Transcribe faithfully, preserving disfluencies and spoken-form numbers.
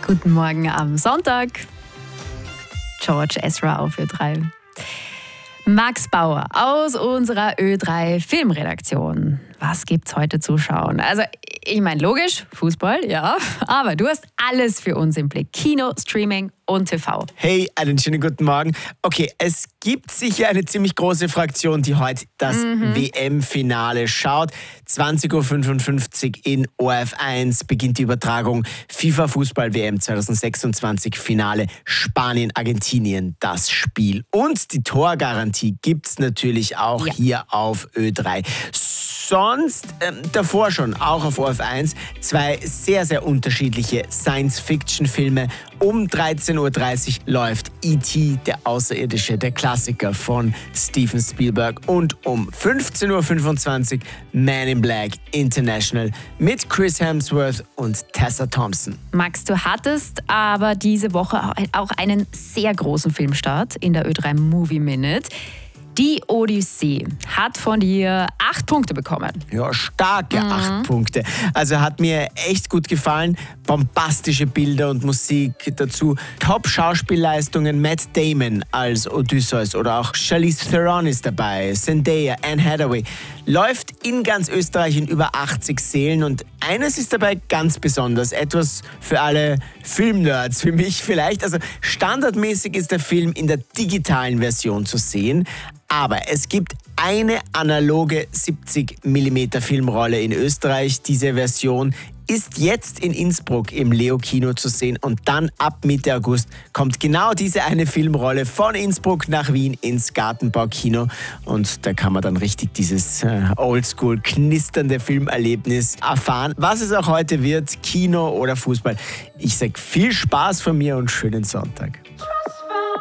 Guten Morgen am Sonntag. George Ezra auf Ö drei. Max Bauer aus unserer Ö drei Filmredaktion. Was gibt's heute zu schauen? Also, ich meine, logisch, Fußball, ja, aber du hast alles für uns im Blick. Kino, Streaming und T V. Hey, einen schönen guten Morgen. Okay, es gibt sicher eine ziemlich große Fraktion, die heute das Mhm. W M-Finale schaut. zwanzig Uhr fünfundfünfzig in O R F eins beginnt die Übertragung FIFA-Fußball-W M zwanzig sechsundzwanzig Finale Spanien-Argentinien, das Spiel. Und die Torgarantie gibt's natürlich auch Ja. hier auf Ö drei. Sonst ähm, davor schon, auch auf O R F eins, zwei sehr, sehr unterschiedliche Science-Fiction-Filme. Um dreizehn Uhr dreißig läuft E T, der Außerirdische, der Klassiker von Steven Spielberg. Und um fünfzehn Uhr fünfundzwanzig Man in Black International mit Chris Hemsworth und Tessa Thompson. Max, du hattest aber diese Woche auch einen sehr großen Filmstart in der Ö drei Movie Minute. Die Odyssee hat von dir acht Punkte bekommen. Ja, starke acht Punkte. Also hat mir echt gut gefallen. Bombastische Bilder und Musik dazu. Top-Schauspielleistungen. Matt Damon als Odysseus oder auch Charlize Theron ist dabei. Zendaya, Anne Hathaway. Läuft in ganz Österreich in über achtzig Sälen und eines ist dabei ganz besonders. Etwas für alle Filmnerds, für mich vielleicht. Also standardmäßig ist der Film in der digitalen Version zu sehen. Aber es gibt eine analoge siebzig Millimeter Filmrolle in Österreich. Diese Version ist jetzt in Innsbruck im Leo-Kino zu sehen und dann ab Mitte August kommt genau diese eine Filmrolle von Innsbruck nach Wien ins Gartenbaukino und da kann man dann richtig dieses äh, oldschool knisternde Filmerlebnis erfahren. Was es auch heute wird, Kino oder Fußball. Ich sage viel Spaß von mir und schönen Sonntag.